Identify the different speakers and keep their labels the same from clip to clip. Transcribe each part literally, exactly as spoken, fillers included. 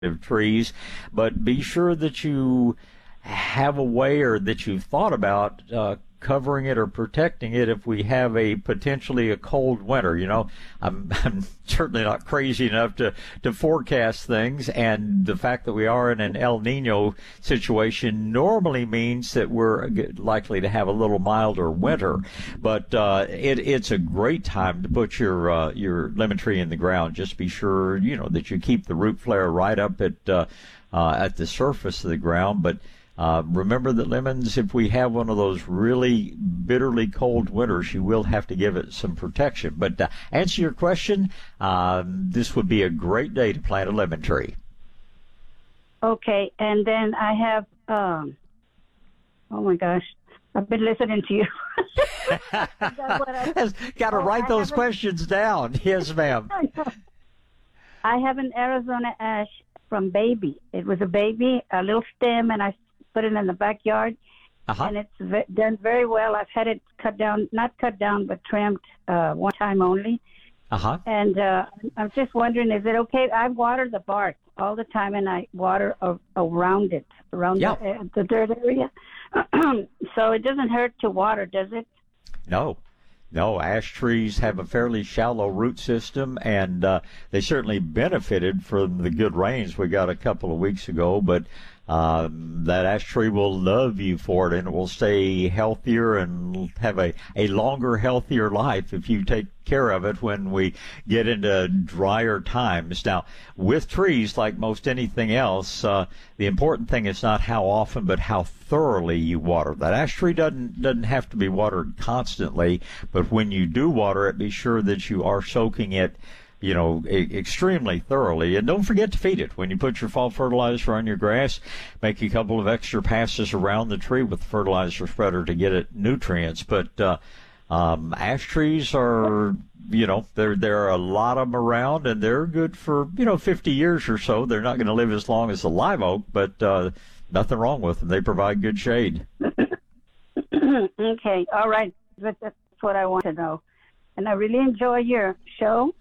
Speaker 1: of trees, but be sure that you have a way or that you've thought about uh, covering it or protecting it if we have a potentially a cold winter. You know, I'm, I'm certainly not crazy enough to, to forecast things, and the fact that we are in an El Nino situation normally means that we're likely to have a little milder winter. But uh, it, it's a great time to put your uh, your lemon tree in the ground. Just be sure, you know, that you keep the root flare right up at uh, uh, at the surface of the ground. But Uh, remember that lemons, if we have one of those really bitterly cold winters, you will have to give it some protection. But to answer your question, uh, this would be a great day to plant a lemon tree.
Speaker 2: Okay, and then I have, um, oh my gosh, I've been listening to you.
Speaker 1: Got to
Speaker 2: oh,
Speaker 1: write
Speaker 2: I
Speaker 1: those questions down. Yes, ma'am.
Speaker 2: I have an Arizona ash from baby. It was a baby, a little stem, and I put it in the backyard,
Speaker 1: uh-huh.
Speaker 2: and it's v- done very well. I've had it cut down, not cut down, but trimmed uh, one time only.
Speaker 1: Uh-huh.
Speaker 2: And uh, I'm just wondering, is it okay? I water the bark all the time, and I water a- around it, around
Speaker 1: yeah.
Speaker 2: the, uh, the dirt area. So it doesn't hurt to water, does it?
Speaker 1: No. No, ash trees have a fairly shallow root system, and uh, they certainly benefited from the good rains we got a couple of weeks ago, but um, that ash tree will love you for it, and it will stay healthier and have a, a longer, healthier life if you take care of it when we get into drier times. Now, with trees, like most anything else, uh, the important thing is not how often, but how thoroughly you water. That ash tree doesn't doesn't have to be watered constantly, but when you do water it, be sure that you are soaking it, you know, e- extremely thoroughly. And don't forget to feed it. When you put your fall fertilizer on your grass, make a couple of extra passes around the tree with the fertilizer spreader to get it nutrients. But uh, um, ash trees are, you know, there there are a lot of them around, and they're good for, you know, fifty years or so. They're not going to live as long as the live oak, but uh, nothing wrong with them. They provide good shade.
Speaker 2: Okay, all right. But that's what I want to know. And I really enjoy your show,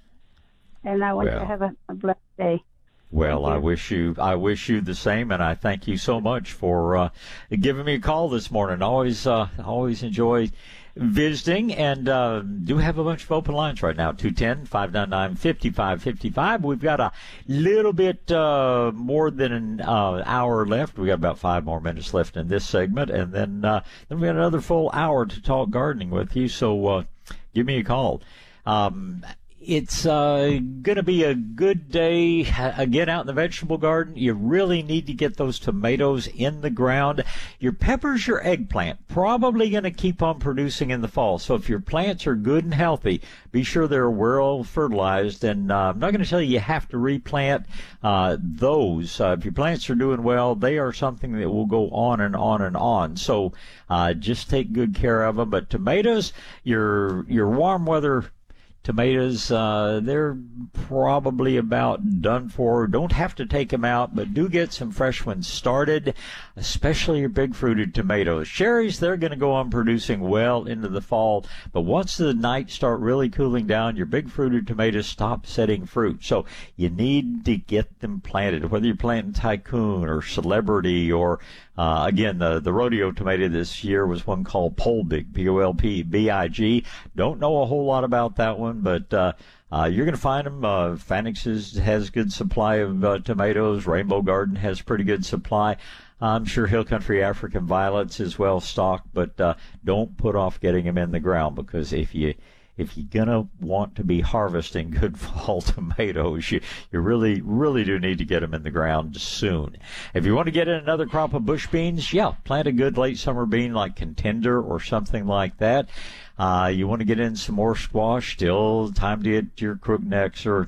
Speaker 2: and I want
Speaker 1: well,
Speaker 2: you to have a, a blessed day.
Speaker 1: Well, I wish you I wish you the same, and I thank you so much for uh, giving me a call this morning. Always uh, always enjoy visiting, and uh, do have a bunch of open lines right now, two one zero, five nine nine, five five five five. We've got a little bit uh, more than an uh, hour left. We've got about five more minutes left in this segment, and then, uh, then we got another full hour to talk gardening with you, so uh, give me a call. Um, It's uh, going to be a good day, again, out in the vegetable garden. You really need to get those tomatoes in the ground. Your peppers, your eggplant, probably going to keep on producing in the fall. So if your plants are good and healthy, be sure they're well fertilized. And uh, I'm not going to tell you you have to replant uh, those. Uh, if your plants are doing well, they are something that will go on and on and on. So uh, just take good care of them. But tomatoes, your your warm weather tomatoes, uh, they're probably about done for. Don't have to take them out, but do get some fresh ones started, especially your big fruited tomatoes. Cherries, they're going to go on producing well into the fall, but once the nights start really cooling down, your big fruited tomatoes stop setting fruit. So you need to get them planted, whether you're planting Tycoon or Celebrity or Uh, again, the, the rodeo tomato this year was one called Polbig, P O L P B I G. Don't know a whole lot about that one, but uh, uh, you're going to find them. Uh, Fanix is, has good supply of uh, tomatoes. Rainbow Garden has pretty good supply. I'm sure Hill Country African Violets is well stocked, but uh, don't put off getting them in the ground, because if you If you're going to want to be harvesting good fall tomatoes, you, you really, really do need to get them in the ground soon. If you want to get in another crop of bush beans, yeah, plant a good late summer bean like Contender or something like that. Uh, you want to get in some more squash, still time to get your crooknecks or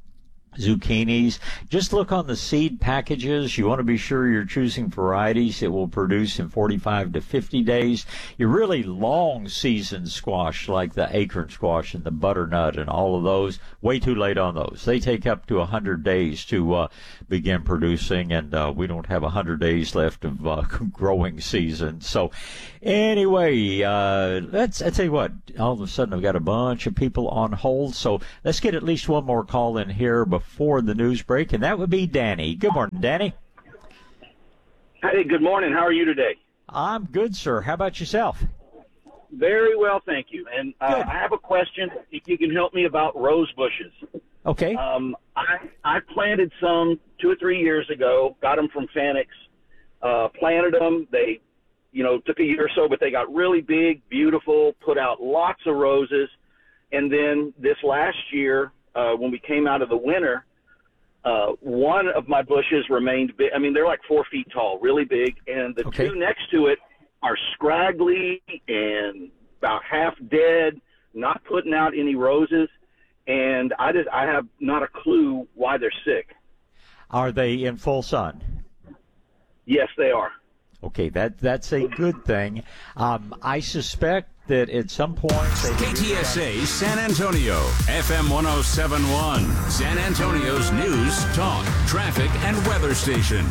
Speaker 1: zucchinis. Just look on the seed packages. You want to be sure you're choosing varieties that will produce in forty-five to fifty days. Your really long season squash like the acorn squash and the butternut and all of those, way too late on those. They take up to one hundred days to uh, begin producing, and uh, we don't have one hundred days left of uh, growing season. So anyway, uh, let's, I tell you what, all of a sudden I've got a bunch of people on hold, so let's get at least one more call in here before for the news break, and that would be Danny. Good morning, Danny.
Speaker 3: Hey, good morning. How are you today?
Speaker 1: I'm good, sir. How about yourself?
Speaker 3: Very well, thank you. And uh, I have a question, if you can help me, about rose bushes.
Speaker 1: Okay.
Speaker 3: Um, I, I planted some two or three years ago, got them from Fanix, uh, planted them. They, you know, took a year or so, but they got really big, beautiful, put out lots of roses. And then this last year, uh, when we came out of the winter, uh, one of my bushes remained big. I mean, they're like four feet tall, really big. And the
Speaker 1: Okay.
Speaker 3: two next to it are scraggly and about half dead, not putting out any roses. And I just, I have not a clue why they're sick.
Speaker 1: Are they in full sun?
Speaker 3: Yes, they are.
Speaker 1: Okay, that that's a good thing. Um, I suspect that at some point they
Speaker 4: K T S A San Antonio, F M one oh seven point one, San Antonio's news, talk, traffic, and weather station.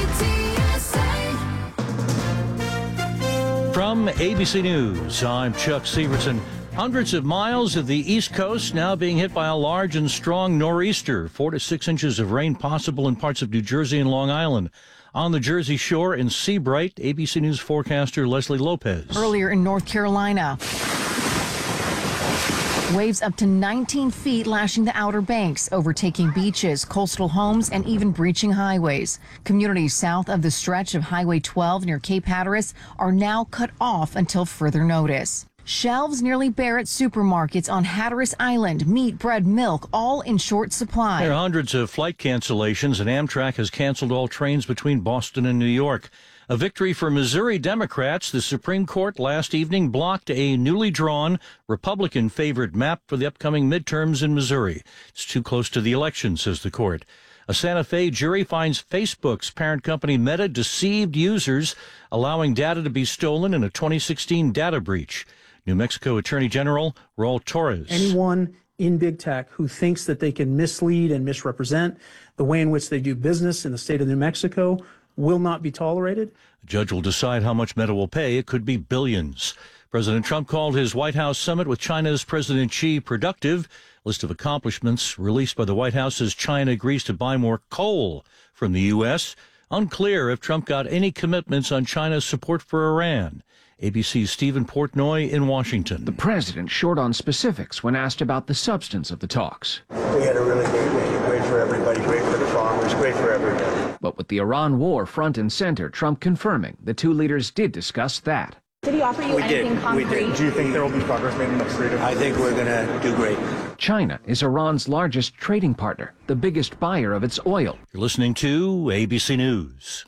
Speaker 5: From A B C News, I'm Chuck Severson. Hundreds of miles of the East Coast now being hit by a large and strong nor'easter. Four to six inches of rain possible in parts of New Jersey and Long Island. On the Jersey Shore in Seabright, A B C News forecaster Leslie Lopez.
Speaker 6: Earlier in North Carolina, waves up to nineteen feet lashing the Outer Banks, overtaking beaches, coastal homes, and even breaching highways. Communities south of the stretch of Highway twelve near Cape Hatteras are now cut off until further notice. Shelves nearly bare at supermarkets on Hatteras Island, meat, bread, milk, all in short supply.
Speaker 5: There are hundreds of flight cancellations, and Amtrak has canceled all trains between Boston and New York. A victory for Missouri Democrats. The Supreme Court last evening blocked a newly drawn Republican-favored map for the upcoming midterms in Missouri. It's too close to the election, says the court. A Santa Fe jury finds Facebook's parent company Meta deceived users, allowing data to be stolen in a twenty sixteen data breach. New Mexico Attorney General Raul Torres.
Speaker 7: Anyone in big tech who thinks that they can mislead and misrepresent the way in which they do business in the state of New Mexico will not be tolerated.
Speaker 5: The judge will decide how much Meta will pay. It could be billions. President Trump called his White House summit with China's President Xi productive. List of accomplishments released by the White House as China agrees to buy more coal from the U S. Unclear if Trump got any commitments on China's support for Iran. A B C's Stephen Portnoy in Washington.
Speaker 8: The president short on specifics when asked about the substance of the talks.
Speaker 9: We had a really great meeting, great for everybody, great for the farmers, great for everybody.
Speaker 8: But with the Iran war front and center, Trump confirming the two leaders did discuss that.
Speaker 10: Did he offer you
Speaker 9: we
Speaker 10: anything
Speaker 9: did.
Speaker 10: concrete?
Speaker 9: We did.
Speaker 11: Do you think there will be progress made in the freedom?
Speaker 9: I think we're going to do great.
Speaker 8: China is Iran's largest trading partner, the biggest buyer of its oil.
Speaker 5: You're listening to A B C News.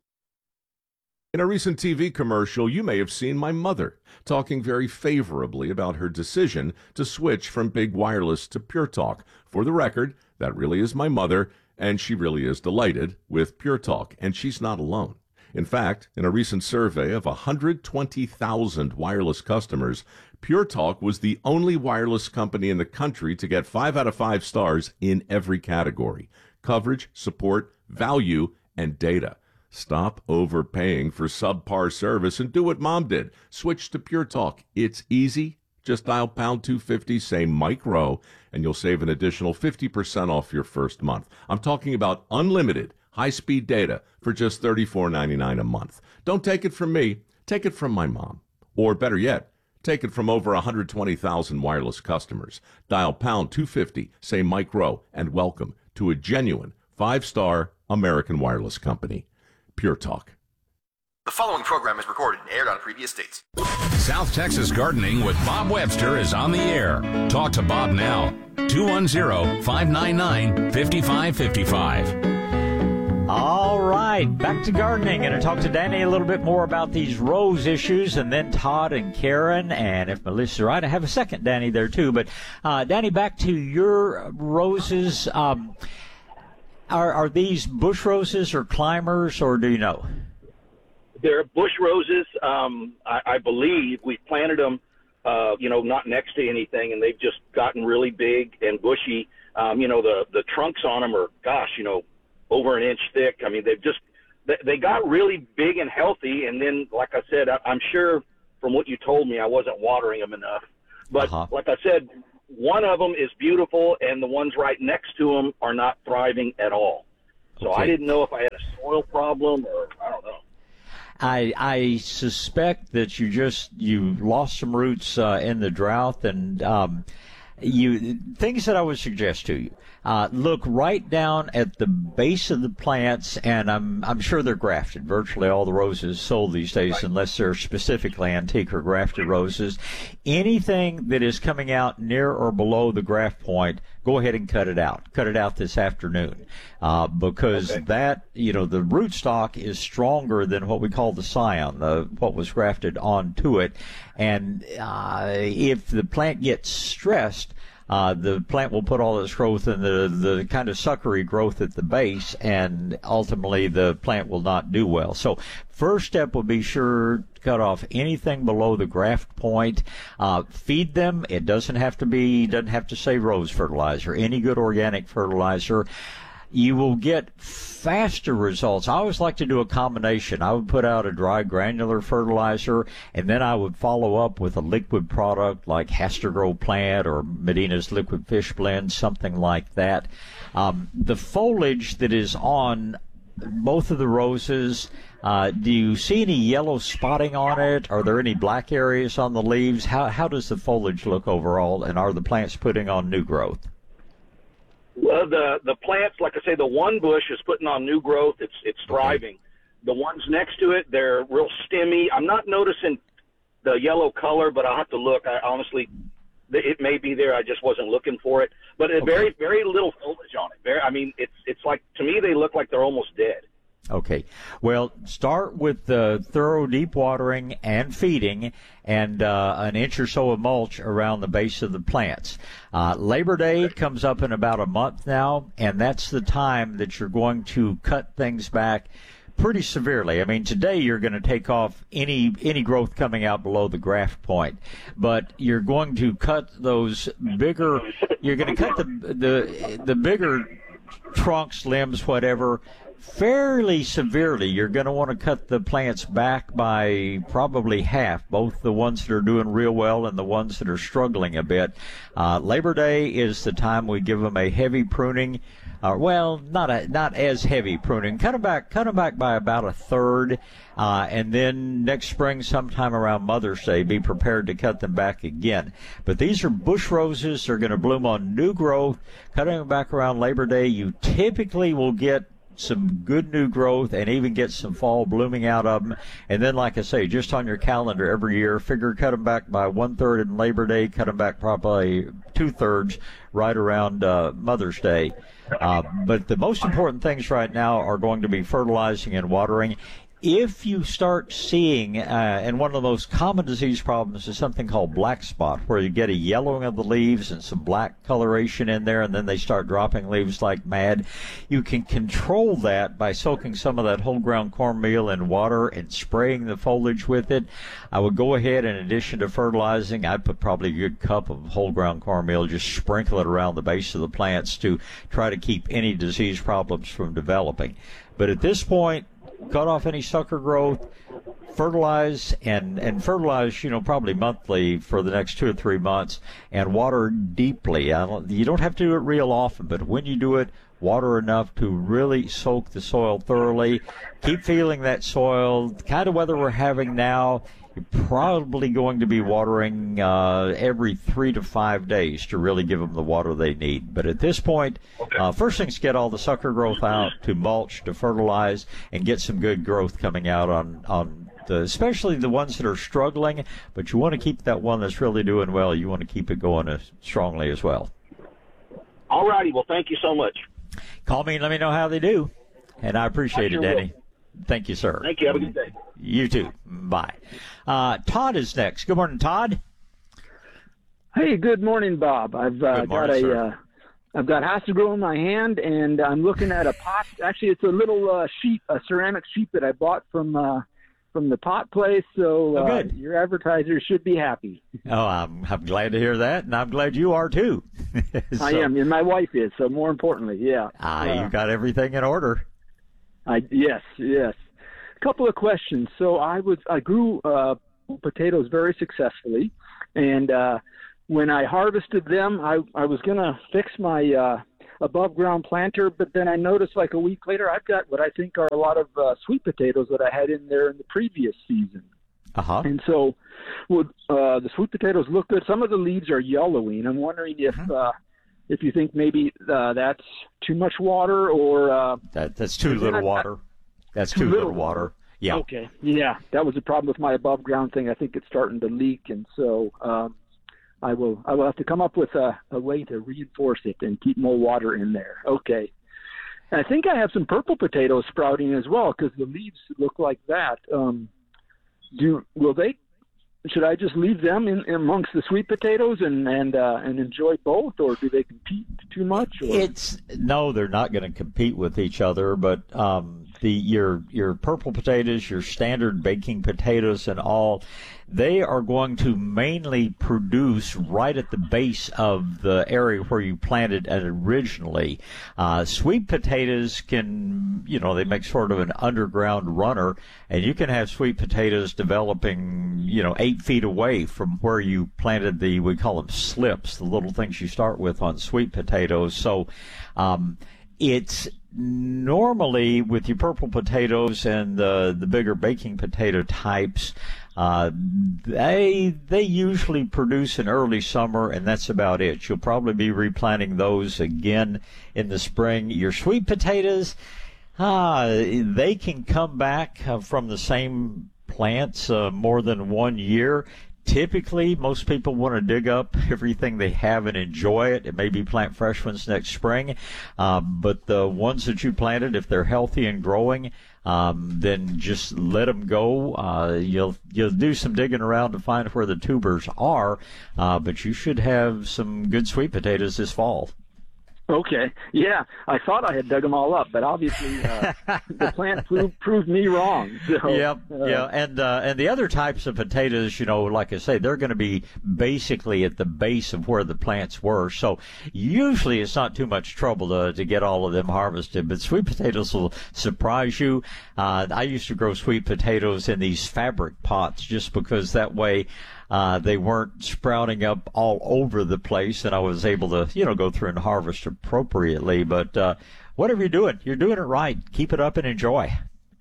Speaker 12: In a recent T V commercial, you may have seen my mother talking very favorably about her decision to switch from Big Wireless to Pure Talk. For the record, that really is my mother, and she really is delighted with Pure Talk, and she's not alone. In fact, in a recent survey of one hundred twenty thousand wireless customers, Pure Talk was the only wireless company in the country to get five out of five stars in every category: coverage, support, value, and data. Stop overpaying for subpar service and do what Mom did. Switch to Pure Talk. It's easy. Just dial pound two fifty, say Mike Rowe, and you'll save an additional fifty percent off your first month. I'm talking about unlimited high-speed data for just thirty-four ninety-nine a month. Don't take it from me. Take it from my mom. Or better yet, take it from over one hundred twenty thousand wireless customers. Dial pound two fifty, say Mike Rowe, and welcome to a genuine five-star American wireless company. Pure Talk.
Speaker 13: The following program is recorded and aired on previous dates.
Speaker 4: South Texas Gardening with Bob Webster is on the air. Talk to Bob now. two one zero, five nine nine, five five five five.
Speaker 1: All right, back to gardening. Going to talk to Danny a little bit more about these rose issues, and then Todd and Karen, and if Melissa's right, I have a second Danny there too. But uh, Danny, back to your roses. Um, are are these bush roses or climbers, or do you know?
Speaker 3: They're bush roses. Um, I, I believe we planted them, uh, you know, not next to anything, and they've just gotten really big and bushy. Um, you know, the the trunks on them are, gosh, you know, over an inch thick. I mean, they've just they, they got really big and healthy. And then, like I said, I, I'm sure from what you told me, I wasn't watering them enough. But
Speaker 1: uh-huh.
Speaker 3: like I said, one of them is beautiful, and the ones right next to them are not thriving at all. So
Speaker 1: Okay.
Speaker 3: I didn't know if I had a soil problem or I don't know.
Speaker 1: I I suspect that you just you lost some roots uh, in the drought, and um, you things that I would suggest to you. Uh, look right down at the base of the plants, and I'm I'm sure they're grafted. Virtually all the roses sold these days, right, unless they're specifically antique or grafted roses. Anything that is coming out near or below the graft point, go ahead and cut it out. Cut it out this afternoon, uh, because okay. that you know the rootstock is stronger than what we call the scion, the what was grafted onto it, and uh, if the plant gets stressed, Uh, the plant will put all its growth in the, the kind of suckery growth at the base, and ultimately the plant will not do well. So first step would be sure to cut off anything below the graft point. Uh, feed them. It doesn't have to be, doesn't have to say rose fertilizer, any good organic fertilizer. You will get faster results. I always like to do a combination. I would put out a dry granular fertilizer, and then I would follow up with a liquid product like Hastrogrow Plant or Medina's Liquid Fish Blend, something like that. Um, the foliage that is on both of the roses, uh, do you see any yellow spotting on it? Are there any black areas on the leaves? How, how does the foliage look overall, and are the plants putting on new growth?
Speaker 3: Well, the the plants, like I say, the one bush is putting on new growth. It's it's thriving. Okay. The ones next to it, they're real stemmy. I'm not noticing the yellow color, but I'll have to look. I honestly, it may be there. I just wasn't looking for it. But okay. very very little foliage on it. Very, I mean, it's it's like, to me, they look like they're almost dead.
Speaker 1: Okay. Well, start with the thorough deep watering and feeding, and uh, an inch or so of mulch around the base of the plants. Uh, Labor Day comes up in about a month now, and that's the time that you're going to cut things back pretty severely. I mean, today you're going to take off any any growth coming out below the graft point, but you're going to cut those bigger. You're going to cut the the the bigger trunks, limbs, whatever, fairly severely. You're going to want to cut the plants back by probably half, both the ones that are doing real well and the ones that are struggling a bit. Uh, Labor Day is the time we give them a heavy pruning. Uh, well, not a, not as heavy pruning. Cut them back, cut them back by about a third, uh, and then next spring, sometime around Mother's Day, be prepared to cut them back again. But these are bush roses. They're going to bloom on new growth. Cutting them back around Labor Day, you typically will get some good new growth and even get some fall blooming out of them. And then, like I say, just on your calendar every year, figure cut them back by one-third in Labor Day, cut them back probably two-thirds right around uh, Mother's Day. Uh, but the most important things right now are going to be fertilizing and watering. If you start seeing, uh, and one of the most common disease problems is something called black spot, where you get a yellowing of the leaves and some black coloration in there, and then they start dropping leaves like mad. You can control that by soaking some of that whole ground cornmeal in water and spraying the foliage with it. I would go ahead, in addition to fertilizing, I'd put probably a good cup of whole ground cornmeal, just sprinkle it around the base of the plants to try to keep any disease problems from developing. But at this point, cut off any sucker growth, fertilize, and, and fertilize, you know, probably monthly for the next two or three months, and water deeply. I don't, you don't have to do it real often, but when you do it, water enough to really soak the soil thoroughly. Keep feeling that soil. The kind of weather we're having now, you're probably going to be watering uh, every three to five days to really give them the water they need. But at this point, uh, first thing's get all the sucker growth out, to mulch, to fertilize, and get some good growth coming out on, on the, especially the ones that are struggling. But you want to keep that one that's really doing well. You want to keep it going as strongly as well.
Speaker 3: All righty. Well, thank you so much.
Speaker 1: Call me and let me know how they do. And I appreciate it, Danny. Thank you, sir.
Speaker 3: Thank you. Have a good day.
Speaker 1: You too. Bye. Uh, Todd is next. Good morning, Todd.
Speaker 10: Hey, good morning, Bob. I've uh,
Speaker 1: morning,
Speaker 10: got a,
Speaker 1: sir.
Speaker 10: uh, I've got Hastrogrow in my hand, and I'm looking at a pot. Actually, it's a little uh, sheep, a ceramic sheep that I bought from uh, from the pot place. So uh,
Speaker 1: oh, good.
Speaker 10: Your advertisers should be happy.
Speaker 1: Oh, I'm I'm glad to hear that, and I'm glad you are too. so,
Speaker 10: I am, and my wife is. So more importantly, yeah.
Speaker 1: Ah,
Speaker 10: uh,
Speaker 1: you got everything in order.
Speaker 10: I yes, yes. A couple of questions. So I was I grew uh, potatoes very successfully, and uh, when I harvested them, I, I was going to fix my uh, above ground planter, but then I noticed like a week later, I've got what I think are a lot of uh, sweet potatoes that I had in there in the previous season.
Speaker 1: Uh-huh.
Speaker 10: And so would, uh, the sweet potatoes look good. Some of the leaves are yellowy, and I'm wondering if
Speaker 1: Mm-hmm.
Speaker 10: uh, if you think maybe uh, that's too much water or uh,
Speaker 1: that, that's too little
Speaker 10: I,
Speaker 1: water. That's
Speaker 10: too
Speaker 1: too little
Speaker 10: little
Speaker 1: water. Yeah.
Speaker 10: Okay. Yeah, that was the problem with my above ground thing. I think it's starting to leak, and so um, I will I will have to come up with a, a way to reinforce it and keep more water in there. Okay. And I think I have some purple potatoes sprouting as well because the leaves look like that. Um, do will they? Should I just leave them in, in amongst the sweet potatoes and and uh, and enjoy both, or do they compete too much? Or?
Speaker 1: It's no, they're not going to compete with each other. But um, the your your purple potatoes, your standard baking potatoes, and all, they are going to mainly produce right at the base of the area where you planted it originally. Uh, sweet potatoes can, you know, they make sort of an underground runner, and you can have sweet potatoes developing, you know, eight feet away from where you planted the, we call them slips, the little things you start with on sweet potatoes. So um, it's normally with your purple potatoes and the, the bigger baking potato types, Uh, they they usually produce in early summer, and that's about it. You'll probably be replanting those again in the spring. Your sweet potatoes, ah, they can come back uh, from the same plants uh, more than one year. Typically, most people want to dig up everything they have and enjoy it and maybe plant fresh ones next spring. Uh, but the ones that you planted, if they're healthy and growing, um, then just let them go. Uh, you'll you'll do some digging around to find where the tubers are, uh, but you should have some good sweet potatoes this fall.
Speaker 10: Okay. Yeah, I thought I had dug them all up, but obviously uh, the plant proved, proved me wrong. So,
Speaker 1: yep,
Speaker 10: uh,
Speaker 1: yeah, and uh, and the other types of potatoes, you know, like I say, they're going to be basically at the base of where the plants were. So usually it's not too much trouble to to get all of them harvested. But sweet potatoes will surprise you. Uh, I used to grow sweet potatoes in these fabric pots just because that way. Uh, they weren't sprouting up all over the place, and I was able to, you know, go through and harvest appropriately. But uh, whatever you're doing, you're doing it right. Keep it up and enjoy.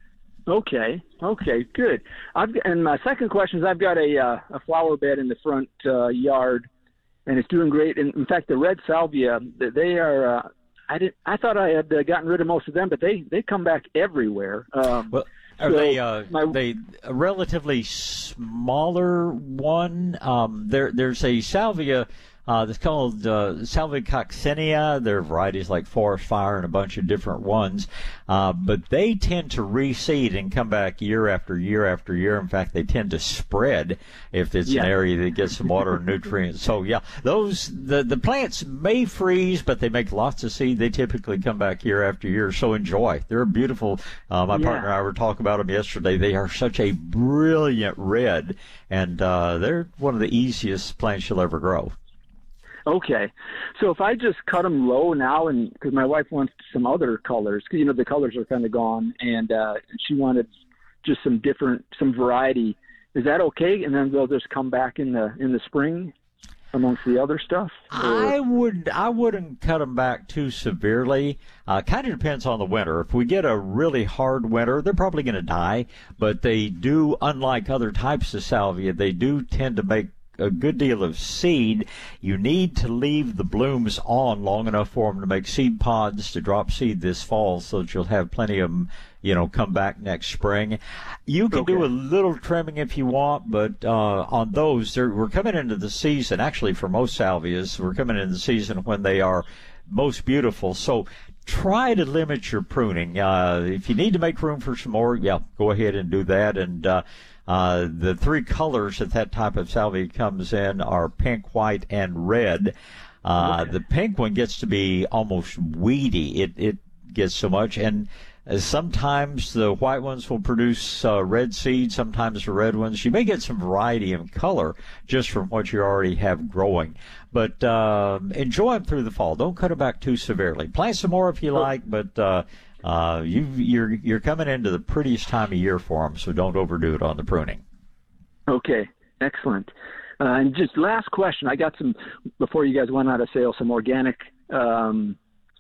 Speaker 10: Okay. Okay. Good. I've and my second question is I've got a uh, a flower bed in the front uh, yard, and it's doing great. And in fact, the red salvia, they are. Uh, I did. I thought I had uh, gotten rid of most of them, but they they come back everywhere. Um,
Speaker 1: well. Are
Speaker 10: so
Speaker 1: they uh,
Speaker 10: my,
Speaker 1: they a relatively smaller one? Um, there there's a salvia uh, that's called uh, Salvia coccinea. There are varieties like Forest Fire and a bunch of different ones, uh, but they tend to reseed and come back year after year after year. In fact, they tend to spread if it's
Speaker 10: yeah.
Speaker 1: an area that gets some water and nutrients. So yeah, those the the plants may freeze, but they make lots of seed. They typically come back year after year. So enjoy. They're beautiful. Uh, my
Speaker 10: yeah.
Speaker 1: partner and I were talking about them yesterday. They are such a brilliant red, and uh, they're one of the easiest plants you'll ever grow.
Speaker 10: Okay, so if I just cut them low now, and because my wife wants some other colors, because you know the colors are kind of gone, and uh, she wanted just some different, some variety. Is that okay? And then they'll just come back in the in the spring amongst the other stuff. Or?
Speaker 1: I would I wouldn't cut them back too severely. Uh, kind of depends on the winter. If we get a really hard winter, they're probably going to die. But they do, unlike other types of salvia, they do tend to make a good deal of seed. You need to leave the blooms on long enough for them to make seed pods to drop seed this fall, so that you'll have plenty of them, you know, come back next spring. You can
Speaker 10: okay.
Speaker 1: do a little trimming if you want, but uh, on those, we're coming into the season, actually for most salvias, we're coming into the season when they are most beautiful. So try to limit your pruning. Uh, if you need to make room for some more, yeah, go ahead and do that. And uh, Uh, the three colors that that type of salvia comes in are pink, white, and red. Uh,
Speaker 10: okay.
Speaker 1: The pink one gets to be almost weedy. It it gets so much, and uh, sometimes the white ones will produce uh, red seeds. Sometimes the red ones. You may get some variety in color just from what you already have growing. But uh, enjoy them through the fall. Don't cut them back too severely. Plant some more if you like, but. Uh, Uh, you, you're you're coming into the prettiest time of year for them, so don't overdo it on the pruning.
Speaker 10: Okay, excellent. Uh, and just last question, I got some, before you guys went out of sale, some organic um,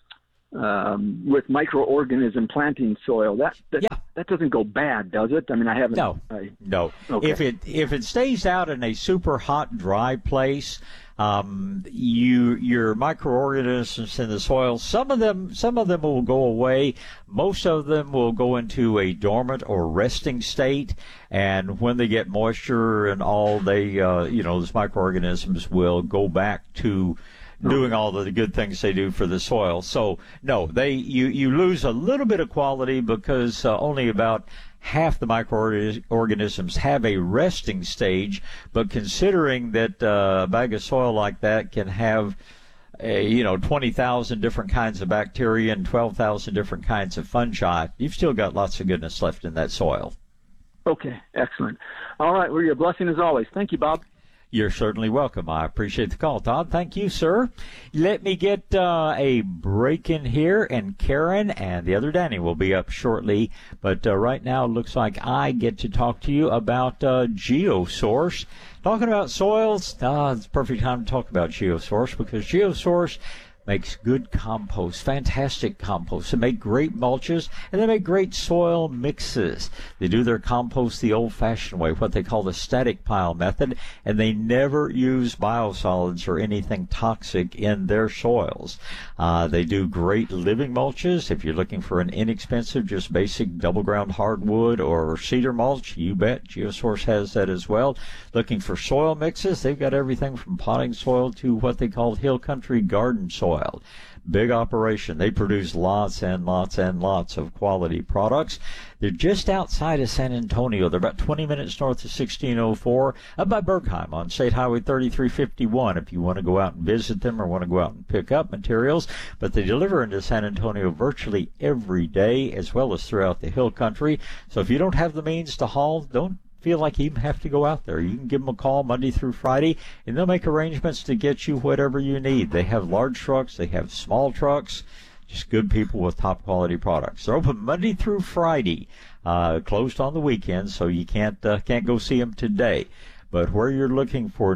Speaker 10: um, with microorganism planting soil. That that,
Speaker 1: yeah.
Speaker 10: that doesn't go bad, does it? I mean, I haven't.
Speaker 1: No,
Speaker 10: I,
Speaker 1: no.
Speaker 10: Okay.
Speaker 1: If it if it stays out in a super hot, dry place, um, you your microorganisms in the soil, some of them some of them will go away. Most of them will go into a dormant or resting state, and when they get moisture and all, they uh, you know those microorganisms will go back to doing all the good things they do for the soil. So no, they you, you lose a little bit of quality because uh, only about half the microorganisms have a resting stage. But considering that uh, a bag of soil like that can have a, you know twenty thousand different kinds of bacteria and twelve thousand different kinds of fungi, you've still got lots of goodness left in that soil.
Speaker 10: Okay, excellent. All right, well, your blessing as always. Thank you, Bob.
Speaker 1: You're certainly welcome. I appreciate the call, Todd. Thank you, sir. Let me get uh, a break in here, and Karen and the other Danny will be up shortly. But uh, right now, it looks like I get to talk to you about uh, GeoSource. Talking about soils, uh, it's a perfect time to talk about GeoSource because GeoSource makes good compost, fantastic compost. They make great mulches, and they make great soil mixes. They do their compost the old-fashioned way, what they call the static pile method, and they never use biosolids or anything toxic in their soils. Uh, they do great living mulches. If you're looking for an inexpensive, just basic double-ground hardwood or cedar mulch, you bet GeoSource has that as well. Looking for soil mixes, they've got everything from potting soil to what they call hill country garden soil. Big operation. They produce lots and lots and lots of quality products. They're just outside of San Antonio. They're about twenty minutes north of sixteen oh four, up by Bergheim on State Highway thirty-three fifty-one if you want to go out and visit them or want to go out and pick up materials. But they deliver into San Antonio virtually every day as well as throughout the hill country. So if you don't have the means to haul, don't feel like you even have to go out there. You can give them a call Monday through Friday, and they'll make arrangements to get you whatever you need. They have large trucks. They have small trucks. Just good people with top-quality products. They're open Monday through Friday, uh, closed on the weekends, so you can't uh, can't go see them today. But where you're looking for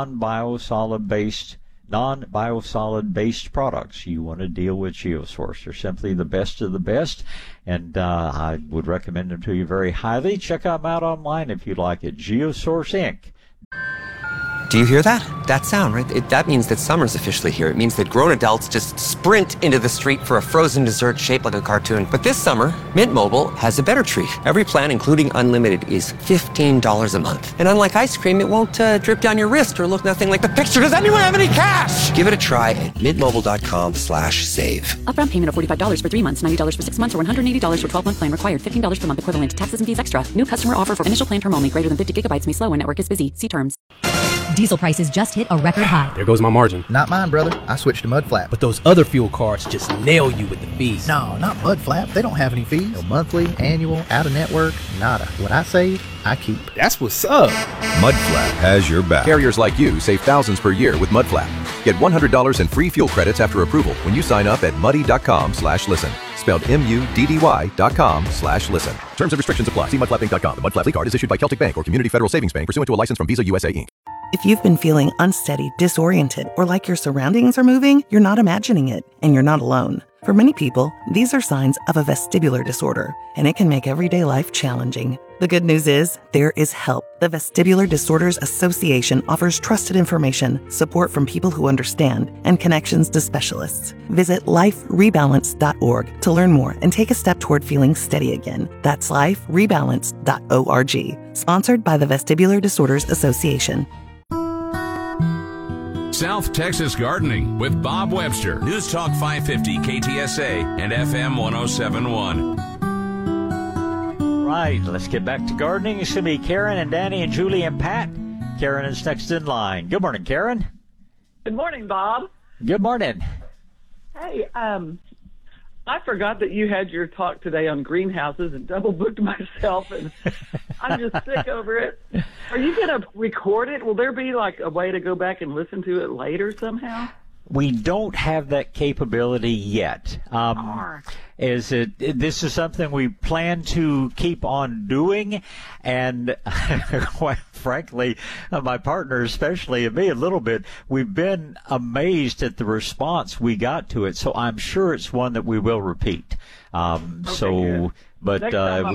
Speaker 1: non-biosolid-based non-biosolid-based products, you want to deal with GeoSource. They're simply the best of the best, and uh, I would recommend them to you very highly. Check them out online if you like it. GeoSource Incorporated.
Speaker 14: Do you hear that? That sound, right? It, that means that summer's officially here. It means that grown adults just sprint into the street for a frozen dessert shaped like a cartoon. But this summer, Mint Mobile has a better treat. Every plan, including unlimited, is fifteen dollars a month. And unlike ice cream, it won't uh, drip down your wrist or look nothing like the picture. Does anyone have any cash? Give it a try at mintmobile.com slash save.
Speaker 15: Upfront payment of forty-five dollars for three months, ninety dollars for six months, or one hundred eighty dollars for twelve-month plan required. fifteen dollars per month equivalent. Taxes and fees extra. New customer offer for initial plan term only. Greater than fifty gigabytes may slow when network is busy. See terms.
Speaker 16: Diesel prices just hit a record high.
Speaker 17: There goes my margin.
Speaker 18: Not mine, brother. I switched to Mudflap.
Speaker 17: But those other fuel cards just nail you with the fees.
Speaker 18: No, not Mudflap. They don't have any fees. No monthly, annual, out-of-network, nada. What I save, I keep.
Speaker 17: That's what's up.
Speaker 19: Mudflap has your back. Carriers like you save thousands per year with Mudflap. Get one hundred dollars in free fuel credits after approval when you sign up at muddy.com slash listen. Spelled M-U-D-D-Y dot com slash listen. Terms and restrictions apply. See mudflap inc dot com. The Mudflap card is issued by Celtic Bank or Community Federal Savings Bank pursuant to a license from Visa U S A Incorporated.
Speaker 20: If you've been feeling unsteady, disoriented, or like your surroundings are moving, you're not imagining it, and you're not alone. For many people, these are signs of a vestibular disorder, and it can make everyday life challenging. The good news is, there is help. The Vestibular Disorders Association offers trusted information, support from people who understand, and connections to specialists. Visit life rebalance dot org to learn more and take a step toward feeling steady again. That's life rebalance dot org. Sponsored by the Vestibular Disorders Association.
Speaker 4: South Texas Gardening with Bob Webster. News Talk five fifty K T S A and F M one oh seven point one.
Speaker 1: Right, let's get back to gardening. It's going to be Karen and Danny and Julie and Pat. Karen is next in line. Good morning, Karen.
Speaker 21: Good morning, Bob.
Speaker 1: Good morning.
Speaker 21: Hey, um, I forgot that you had your talk today on greenhouses and double booked myself, and I'm just sick over it. Are you going to record it? Will there be like a way to go back and listen to it later somehow?
Speaker 1: We don't have that capability yet. Um, is it? This is something we plan to keep on doing, and quite frankly, uh, my partner, especially, and me a little bit, we've been amazed at the response we got to it. So I'm sure it's one that we will repeat. Um,
Speaker 21: Okay,
Speaker 1: so,
Speaker 21: good.
Speaker 1: but
Speaker 21: Next
Speaker 1: uh,
Speaker 21: time